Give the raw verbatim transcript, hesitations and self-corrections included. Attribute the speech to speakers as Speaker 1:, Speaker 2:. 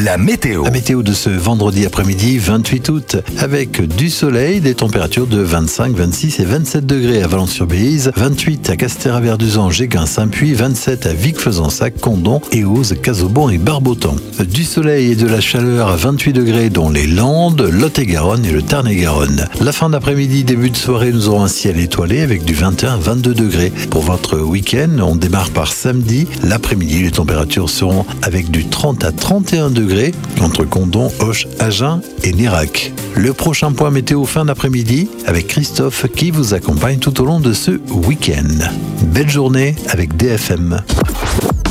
Speaker 1: La météo.
Speaker 2: La météo de ce vendredi après-midi vingt-huit août, avec du soleil, des températures de vingt-cinq, vingt-six et vingt-sept degrés à Valence-sur-Béize, vingt-huit à Castéra-Verduzan, Géguin, Saint-Puy, vingt-sept à Vic-Fezensac, Condom, Éouz, Casaubon et Barbotan. Du soleil et de la chaleur à vingt-huit degrés dans les Landes, Lot-et-Garonne et le Tarn-et-Garonne. La fin d'après-midi, début de soirée, nous aurons un ciel étoilé avec du vingt et un à vingt-deux degrés. Pour votre week-end, on démarre par samedi. L'après-midi, les températures seront avec du trente à trente et un degrés entre Condom, Auch, Agen et Nérac. Le prochain point météo fin d'après-midi avec Christophe qui vous accompagne tout au long de ce week-end. Belle journée avec D F M.